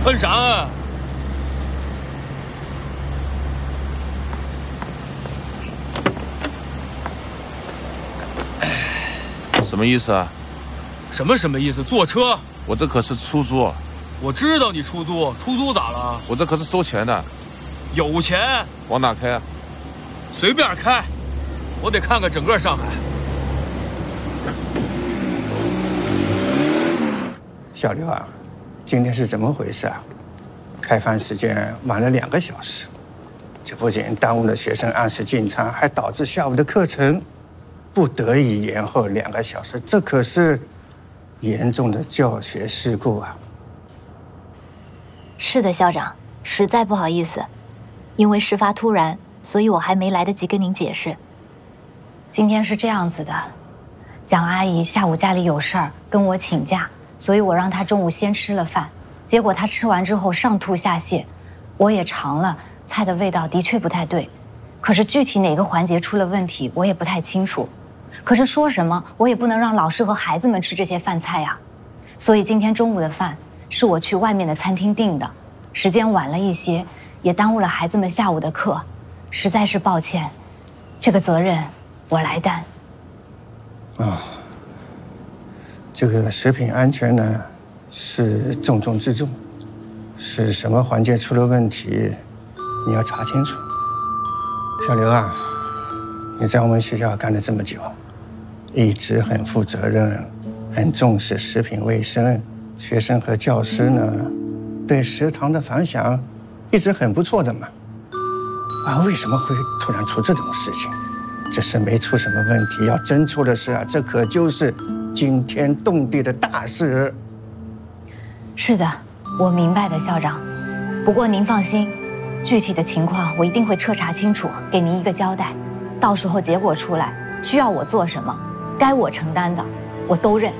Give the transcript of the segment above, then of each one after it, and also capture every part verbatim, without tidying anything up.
喷啥啊？ 什么意思啊？ 什么什么意思？坐车？ 我这可是出租。 我知道你出租，出租咋了？ 我这可是收钱的。 有钱？ 往哪开啊？ 随便开，我得看看整个上海。 小刘啊，今天是怎么回事啊？开饭时间晚了两个小时，这不仅耽误了学生按时进餐，还导致下午的课程不得已延后两个小时，这可是严重的教学事故啊！ 是的，校长，实在不好意思，因为事发突然，所以我还没来得及跟您解释。 今天是这样子的，蒋阿姨下午家里有事儿跟我请假，所以我让她中午先吃了饭，结果她吃完之后上吐下泻，我也尝了，菜的味道的确不太对，可是具体哪个环节出了问题，我也不太清楚。可是说什么我也不能让老师和孩子们吃这些饭菜呀，所以今天中午的饭是我去外面的餐厅订的，时间晚了一些，也耽误了孩子们下午的课，实在是抱歉，这个责任我来担。 啊、哦，这个食品安全呢是重中之重，是什么环节出了问题，你要查清楚。小刘啊，你在我们学校干了这么久，一直很负责任，很重视食品卫生，学生和教师呢对食堂的反响一直很不错的嘛。啊，为什么会突然出这种事情？这事没出什么问题，要真出了事啊，这可就是惊天动地的大事。 是的，我明白的，校长。不过您放心，具体的情况我一定会彻查清楚，给您一个交代。到时候结果出来，需要我做什么，该我承担的，我都认。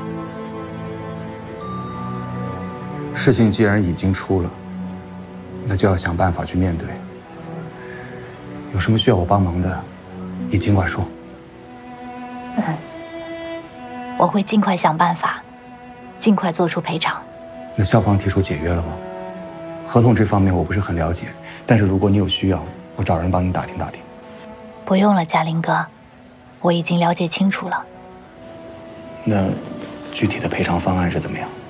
事情既然已经出了，那就要想办法去面对。有什么需要我帮忙的，你尽管说。 嗯，我会尽快想办法，尽快做出赔偿。 那校方提出解约了吗？合同这方面我不是很了解，但是如果你有需要，我找人帮你打听打听。 不用了，嘉林哥，我已经了解清楚了。 那具体的赔偿方案是怎么样？